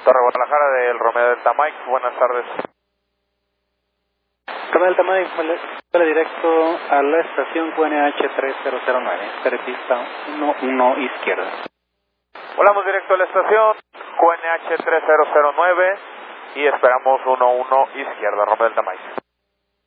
Torre Guadalajara del Romeo Delta Mike, buenas tardes. Romeo Delta Mike, vuelo directo a la estación QNH 3009, pista 11 izquierda. Volamos directo a la estación QNH 3009 y esperamos 11 izquierda, Romeo Delta Mike.